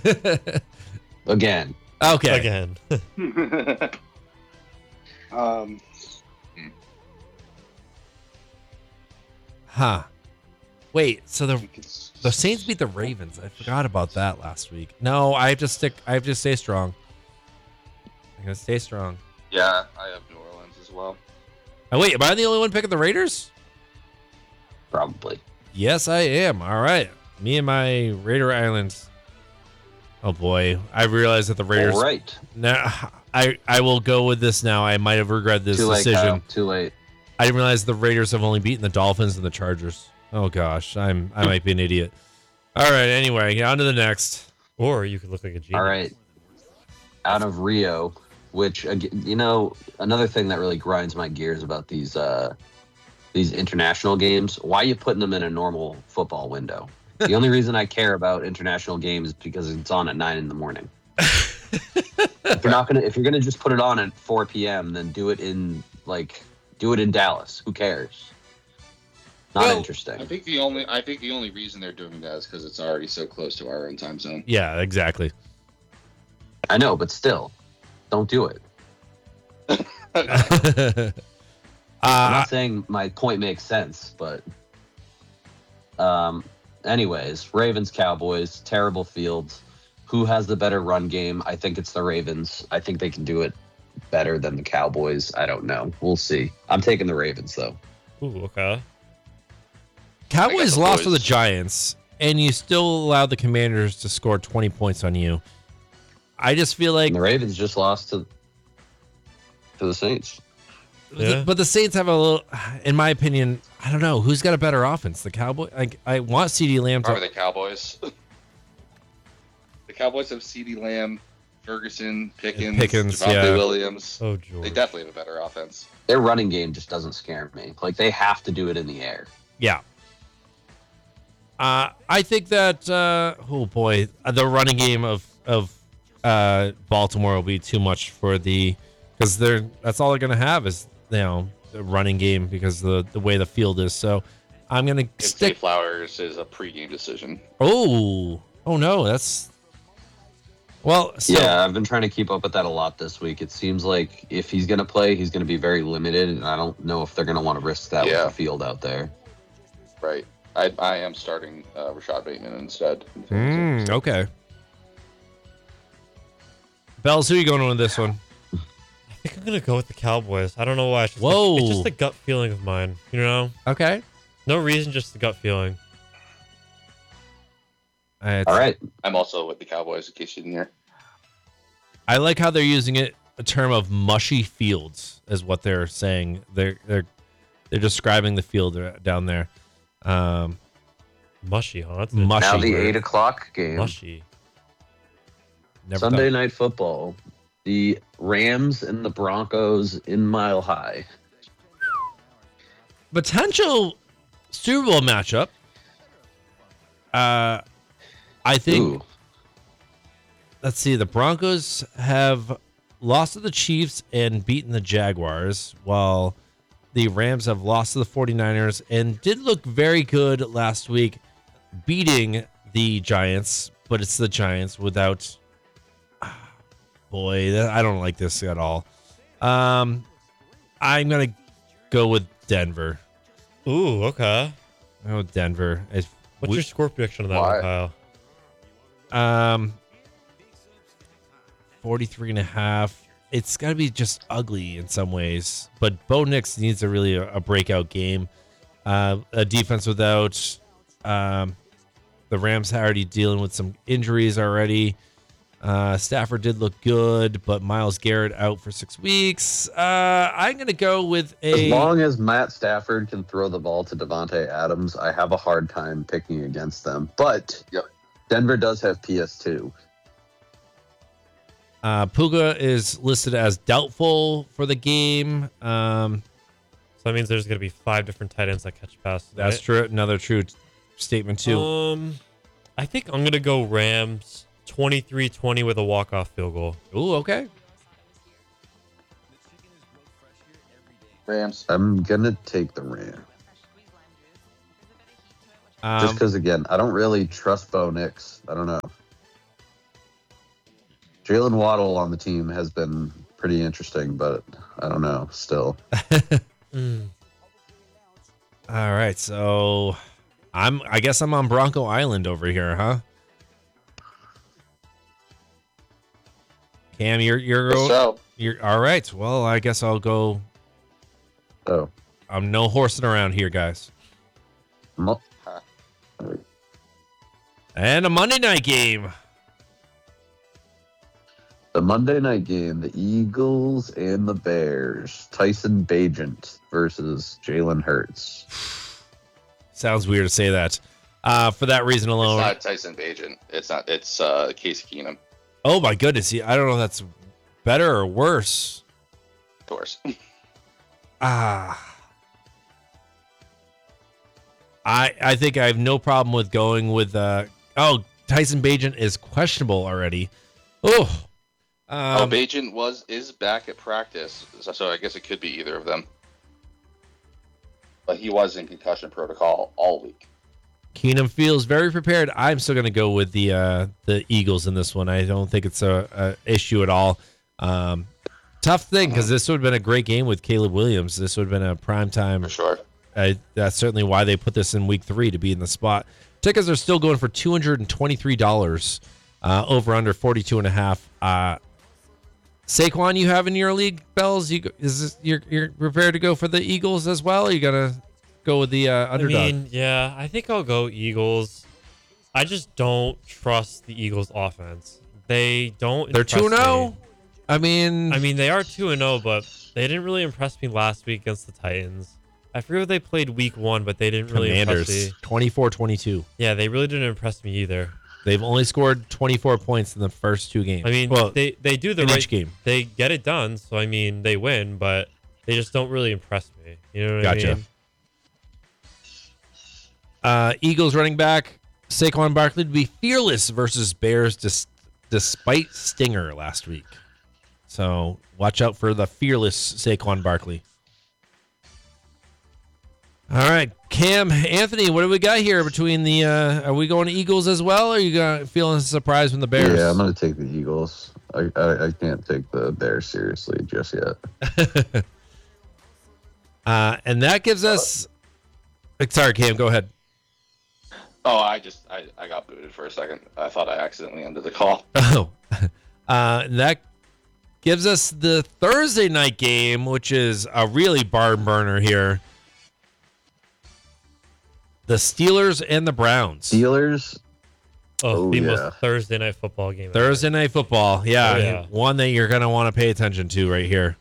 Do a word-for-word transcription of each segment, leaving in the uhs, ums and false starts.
Again. Okay. Again. um, huh. Wait, so the the Saints beat the Ravens. I forgot about that last week. No, I have to stick. I have to stay strong. I'm gonna stay strong. Yeah, I have New Orleans as well. Oh wait, am I the only one picking the Raiders? Probably. Yes, I am. All right, me and my Raider Islands. Oh boy, I realized that the Raiders. All right. Now, I I will go with this now. I might have regretted this Too late, decision. Kyle. Too late. I didn't realize the Raiders have only beaten the Dolphins and the Chargers. Oh gosh, I'm I might be an idiot. All right, anyway, on to the next. Or you could look like a genius. All right. Out of Rio, which again, you know, another thing that really grinds my gears about these uh, these international games. Why are you putting them in a normal football window? The only reason I care about international games is because it's on at nine in the morning. If you're not gonna, if you're gonna just put it on at four p.m., then do it in like do it in Dallas. Who cares? Not Well, interesting. I think the only I think the only reason they're doing that is because it's already so close to our own time zone. Yeah, exactly. I know, but still, don't do it. uh, I'm not saying my point makes sense, but um, anyways, Ravens, Cowboys, terrible fields. Who has the better run game? I think it's the Ravens. I think they can do it better than the Cowboys. I don't know. We'll see. I'm taking the Ravens though. Ooh, okay. Cowboys the lost to the boys. Giants, and you still allowed the Commanders to score twenty points on you. I just feel like, And the Ravens just lost to to the Saints. Yeah. but the Saints have a little, in my opinion, I don't know who's got a better offense. The Cowboy, like I want CeeDee Lamb Probably to. the Cowboys. The Cowboys have CeeDee Lamb, Ferguson, Pickens, Pickens, Javonte yeah. Williams. Oh, They George. definitely have a better offense. Their running game just doesn't scare me. Like they have to do it in the air. Yeah. Uh, I think that uh, oh boy, the running game of of uh, Baltimore will be too much for the because they're that's all they're gonna have is you know the running game because the the way the field is. So I'm gonna Zay stick. Flowers is a pregame decision. Oh oh no, that's well. So, Yeah, I've been trying to keep up with that a lot this week. It seems like if he's going to play, he's going to be very limited, and I don't know if they're going to want to risk that Yeah. with the field out there. Right. I I am starting uh, Rashad Bateman instead. Mm, okay. Bells, who are you going on with this one? I think I'm gonna go with the Cowboys. I don't know why. It's just Whoa. A, it's just a gut feeling of mine. You know, Okay. no reason, just the gut feeling. Uh, it's- All right. I'm also with the Cowboys in case you didn't hear. I like how they're using it a term of mushy fields is what they're saying. They're they're they're describing the field down there. Um, Mushy, huh? That's mushy. Now the word. eight o'clock game. Mushy. Never Sunday thought- night football. The Rams and the Broncos in Mile High. potential Super Bowl matchup. Uh, I think. Ooh. Let's see. The Broncos have lost to the Chiefs and beaten the Jaguars, while the Rams have lost to the 49ers and did look very good last week, beating the Giants. But it's the Giants without. Boy, that, I don't like this at all. Um, I'm gonna go with Denver. Ooh, okay. I go with Denver. It's, What's we- your score prediction on that Why? one, Kyle? Um, forty-three and a half. It's got to be just ugly in some ways, but Bo Nix needs a really a, a breakout game. Uh, a defense without um, the Rams are already dealing with some injuries already. Uh, Stafford did look good, but Myles Garrett out for six weeks. Uh, I'm going to go with As a. long as Matt Stafford can throw the ball to Devontae Adams, I have a hard time picking against them. But Yep. Denver does have P S two. Uh, Puga is listed as doubtful for the game. Um, So that means there's going to be five different tight ends that catch passes. That's right? true. Another true t- statement too. Um, I think I'm going to go Rams twenty-three twenty with a walk-off field goal. Ooh, okay. Rams. I'm gonna take the Rams. Just Um, because, again, I don't really trust Bo Nix. I don't know. Jalen Waddle on the team has been pretty interesting, but I don't know. Still, Mm. All right, so I'm. I guess I'm on Bronco Island over here, huh? Cam, you're you're So, you're all right. Well, I guess I'll go. oh, I'm no horsing around here, guys. mo- And a Monday night game. the Monday night game: the Eagles and the Bears. Tyson Bagent versus Jalen Hurts. Sounds weird to say that. Uh, for that reason it's alone. not Tyson Bagent. It's not. It's uh, Casey Keenum. Oh my goodness! I don't know if that's better or worse. Of course. Ah. I I think I have no problem with going with uh oh Tyson Bagent is questionable already. Oh. Um, oh, Bagent was is back at practice, so, so I guess it could be either of them. But he was in concussion protocol all week. Keenum feels very prepared. I'm still going to go with the uh, the Eagles in this one. I don't think it's a, a issue at all. Um, tough thing because this would have been a great game with Caleb Williams. This would have been a prime time. For sure. Uh, that's certainly why they put this in week three to be in the spot. Tickets are still going for two hundred twenty-three dollars uh, over under forty-two and a half. Uh, Saquon, you have in your league, Bells? You is this, you're you're prepared to go for the Eagles as well? Or you gonna go with the uh, underdog? I mean, yeah, I think I'll go Eagles. I just don't trust the Eagles offense. They don't. They're impress two and me. zero. I mean, I mean, they are two and zero, but they didn't really impress me last week against the Titans. I forget what they played week one, but they didn't really impress Commanders me. twenty-four twenty-two. Yeah, they really didn't impress me either. They've only scored twenty-four points in the first two games. I mean, well, they they do the in right each game. They get it done, so I mean, they win, but they just don't really impress me. You know what Gotcha. I mean? Uh, Eagles running back Saquon Barkley to be fearless versus Bears dis- despite Stinger last week. So watch out for the fearless Saquon Barkley. All right, Cam, Anthony, what do we got here between the? Uh, are we going to Eagles as well? Or are you gonna, feeling surprised from the Bears? Yeah, I'm gonna take the Eagles. I, I I can't take the Bears seriously just yet. uh, and that gives us. Sorry, Cam, go ahead. Oh, I just I, I got booted for a second. I thought I accidentally ended the call. Oh, uh, that gives us the Thursday night game, which is a really barn burner here. The Steelers and the Browns. Steelers. Oh, Oh, the yeah. most Thursday night football game. ever. Thursday night football. Yeah, Oh, yeah. one that you're going to want to pay attention to right here.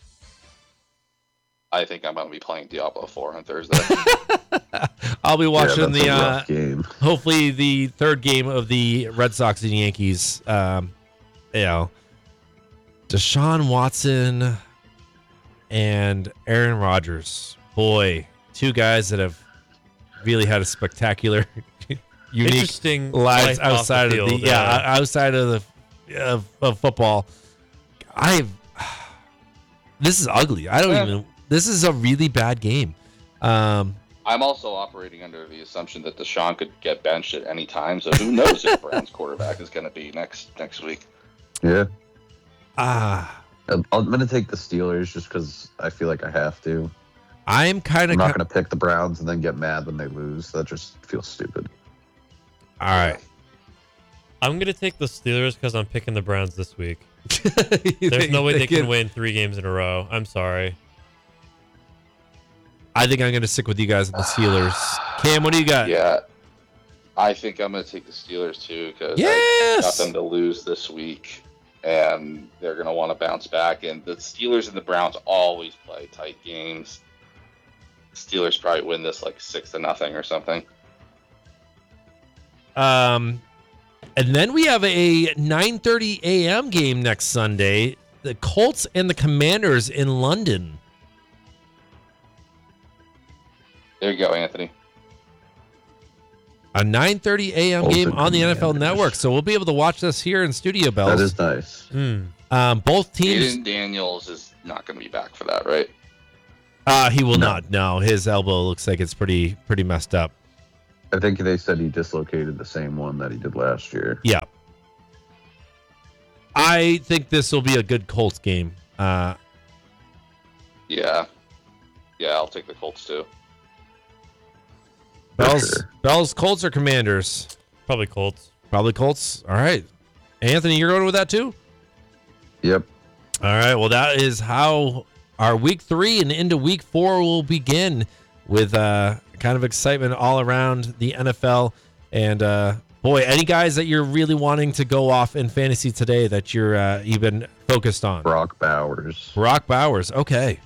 I think I'm gonna be playing Diablo four on Thursday. I'll be watching yeah, that's the, a uh, rough game. hopefully the third game of the Red Sox and Yankees. Um, you know, Deshaun Watson and Aaron Rodgers. Boy, two guys that have really had a spectacular, unique Interesting lives life off outside the of the field, yeah, outside of the of, of football. I've this is ugly. I don't Yeah. even. This is a really bad game. Um, I'm also operating under the assumption that Deshaun could get benched at any time, so who knows who the Browns quarterback is gonna be next next week. Yeah, ah, I'm, I'm gonna take the Steelers just because I feel like I have to. I'm kind I'm of not gonna pick the Browns and then get mad when they lose. That just feels stupid. all right. I'm gonna take the Steelers because I'm picking the Browns this week. You There's think no way they can can- win three games in a row. I'm sorry. I think I'm going to stick with you guys in the Steelers. Cam, what do you got? Yeah, I think I'm gonna take the Steelers too because I got Yes. them to lose this week, and they're gonna want to bounce back. And the Steelers and the Browns always play tight games. Steelers probably win this like six to nothing or something. Um, and then we have a nine thirty a.m. game next Sunday. The Colts and the Commanders in London. There you go, Anthony. A nine thirty a.m. Colts game and on the N F L Commanders. Network. So we'll be able to watch this here in Studio That Bells. is nice. Hmm. Um, both teams. Aiden Daniels is not going to be back for that, right? Uh, he will No. not. No, his elbow looks like it's pretty pretty messed up. I think they said he dislocated the same one that he did last year. Yeah. I think this will be a good Colts game. Uh, Yeah. Yeah, I'll take the Colts too. Bells, sure. Bells, Colts or Commanders? Probably Colts. Probably Colts. All right. Anthony, you're going with that too? Yep. All right. Well, that is how our week three and into week four will begin with uh, kind of excitement all around the N F L. And uh, boy, any guys that you're really wanting to go off in fantasy today that you're uh, you've been focused on? Brock Bowers. Brock Bowers. Okay.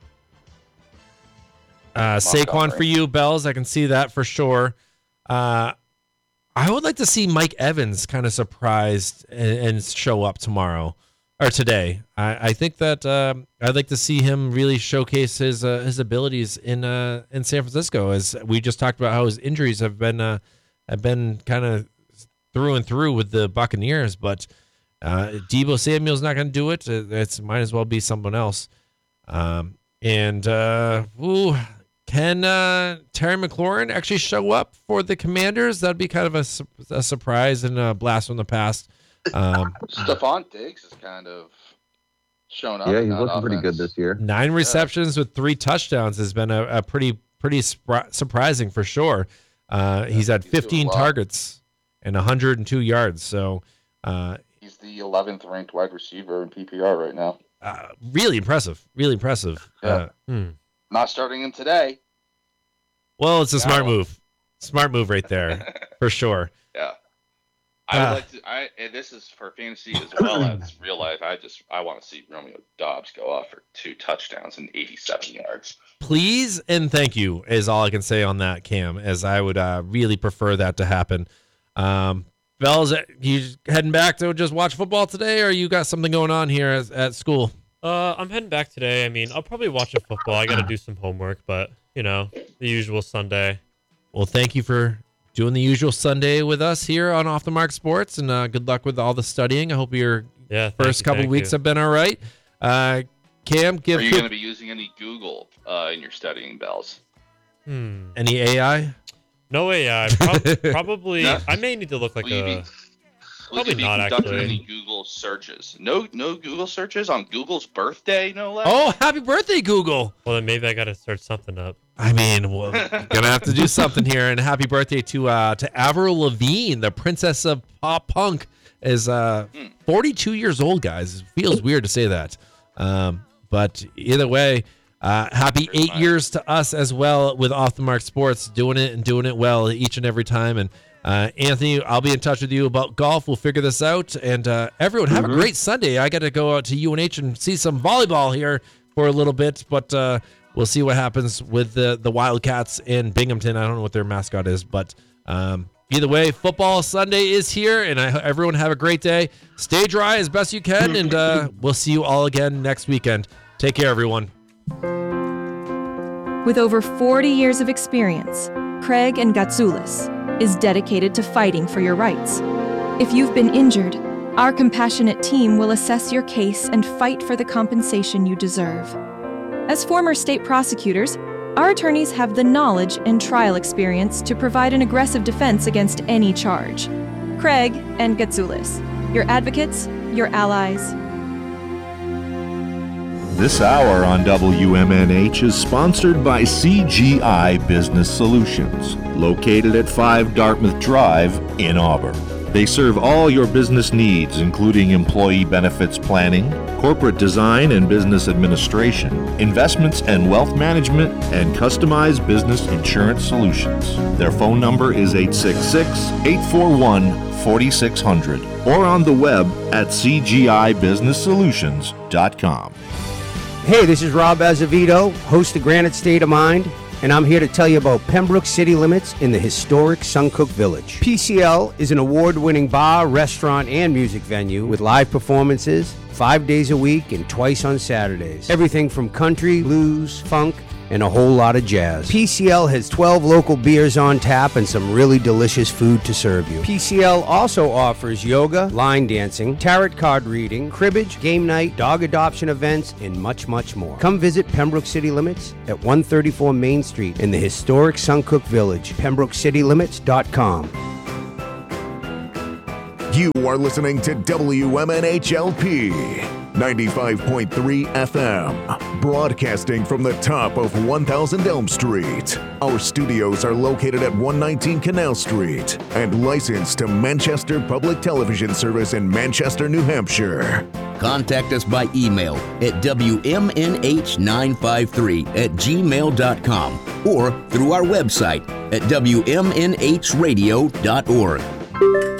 Uh, Saquon for you, Bells. I can see that for sure. Uh, I would like to see Mike Evans kind of surprised and, and show up tomorrow or today. I, I think that um, I'd like to see him really showcase his uh, his abilities in uh, in San Francisco, as we just talked about how his injuries have been uh, have been kind of through and through with the Buccaneers. But uh, Deebo Samuel's not going to do it. It's might as well be someone else. Um, and uh, ooh. Can uh, Terry McLaurin actually show up for the Commanders? That'd be kind of a, su- a surprise and a blast from the past. Um, Stephon Diggs has kind of shown up. Yeah, in he's that looking pretty good offense. this year. nine receptions with three touchdowns has been a, a pretty pretty spri- surprising for sure. Uh, he's had he's doing fifteen well. targets and one hundred two yards. So uh, He's the eleventh ranked wide receiver in P P R right now. uh, really impressive. Really impressive. Yeah. Uh, Hmm. Not starting him today. well, it's a smart Wow. move. Smart move right there for sure. Yeah. I Ah. would like to. I and this is for fantasy as well as real life. I just I want to see Romeo Dobbs go off for two touchdowns and eighty-seven yards. Please and thank you is all I can say on that, Cam, as I would uh, really prefer that to happen. Um, Bells, you heading back to just watch football today, or you got something going on here at, at school? Uh, I'm heading back today. I mean, I'll probably watch a football. I got to do some homework, but you know, the usual Sunday. Well, thank you for doing the usual Sunday with us here on Off the Mark Sports, and uh, good luck with all the studying. I hope your Yeah. thank first you, couple thank weeks you. have been all right. Uh, Cam, give Are you going to be using any Google uh, in your studying, Bells? Hmm. any A I? No way. Yeah. Prob- probably. No. I may need to look like Will you be, a. will probably you be not, conducting actually. any Google searches? No, no Google searches on Google's birthday, no less. Oh, happy birthday, Google! Well, then maybe I got to start something up. I mean, we're gonna have to do something here. And happy birthday to uh, to Avril Lavigne, the princess of pop punk, is uh, forty-two years old, guys. It feels weird to say that, um, but either way, uh, happy eight years to us as well with Off the Mark Sports, doing it and doing it well each and every time. And uh, Anthony, I'll be in touch with you about golf. We'll figure this out. And uh, everyone, have a great Sunday. I got to go out to U N H and see some volleyball here for a little bit, but. Uh, We'll see what happens with the, the Wildcats in Binghamton. I don't know what their mascot is, but um, either way, football Sunday is here, and I hope everyone have a great day. Stay dry as best you can, and uh, we'll see you all again next weekend. Take care, everyone. With over forty years of experience, Craig and Gatsoulis is dedicated to fighting for your rights. If you've been injured, our compassionate team will assess your case and fight for the compensation you deserve. As former state prosecutors, our attorneys have the knowledge and trial experience to provide an aggressive defense against any charge. Craig and Gatsoulis, your advocates, your allies. This hour on W M N H is sponsored by C G I Business Solutions, located at five Dartmouth Drive in Auburn. They serve all your business needs, including employee benefits planning, corporate design and business administration, investments and wealth management, and customized business insurance solutions. Their phone number is eight six six, eight four one, four six zero zero or on the web at c g i business solutions dot com. Hey, this is Rob Azevedo, host of Granite State of Mind, and I'm here to tell you about Pembroke City Limits in the historic Suncook Village. P C L is an award-winning bar, restaurant, and music venue with live performances five days a week and twice on Saturdays. Everything from country, blues, funk, and a whole lot of jazz. P C L has twelve local beers on tap and some really delicious food to serve you. P C L also offers yoga, line dancing, tarot card reading, cribbage, game night, dog adoption events, and much, much more. Come visit Pembroke City Limits at one thirty-four Main Street in the historic Suncook Village, pembroke city limits dot com. You are listening to W M N H L P ninety-five point three F M, broadcasting from the top of one thousand Elm Street. Our studios are located at one nineteen Canal Street and licensed to Manchester Public Television Service in Manchester, New Hampshire. Contact us by email at W M N H nine five three at gmail dot com or through our website at W M N H radio dot org.